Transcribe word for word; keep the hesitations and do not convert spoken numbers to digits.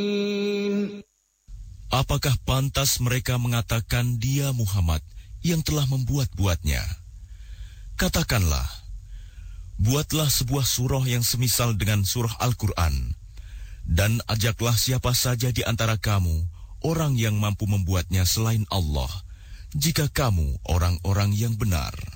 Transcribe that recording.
Apakah pantas mereka mengatakan dia Muhammad yang telah membuat-buatnya? Katakanlah, buatlah sebuah surah yang semisal dengan surah Al-Quran, dan ajaklah siapa saja di antara kamu, orang yang mampu membuatnya selain Allah, jika kamu orang-orang yang benar.